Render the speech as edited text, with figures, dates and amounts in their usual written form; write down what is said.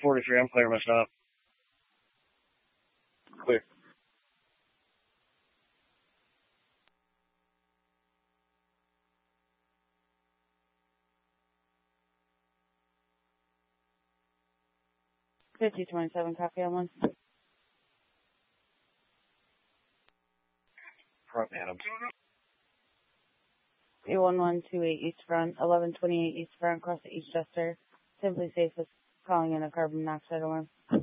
43, I'm clear my stop. Clear. $50.27, copy on one. Front, Adam. 1128 East Front, 1128 East Front, across the East Chester. Simply Safe is calling in a carbon monoxide alarm.